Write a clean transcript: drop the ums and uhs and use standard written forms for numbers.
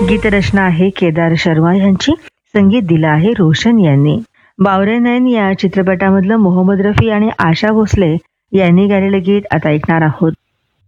गीतरचना आहे केदार शर्मा यांची, संगीत दिलं आहे रोशन यांनी. बावरे नैन या चित्रपटामधलं मोहम्मद रफी आणि आशा भोसले यांनी गायलेलं गीत आता ऐकणार आहोत.